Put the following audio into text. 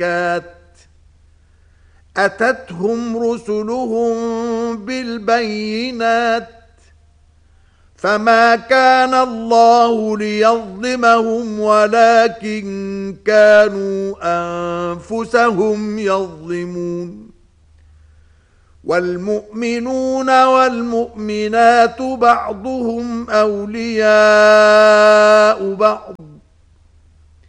الزكاة أتتهم رسلهم بالبينات فما كان الله ليظلمهم ولكن كانوا أنفسهم يظلمون والمؤمنون والمؤمنات بعضهم أولياء بعض